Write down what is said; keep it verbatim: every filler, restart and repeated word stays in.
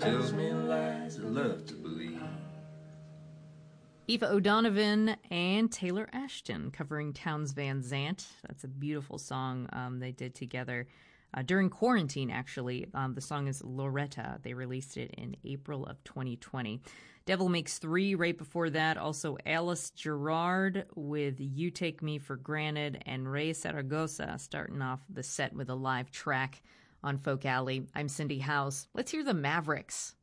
tells me lies I love to believe. Aoife O'Donovan and Taylor Ashton covering Townes Van Zandt. That's a beautiful song um, they did together uh, during quarantine, actually. Um, the song is Loretta. They released it in April of twenty twenty. Devil Makes Three right before that. Also Alice Gerrard with You Take Me for Granted, and Ray Zaragoza starting off the set with a live track on Folk Alley. I'm Cindy House. Let's hear the Mavericks.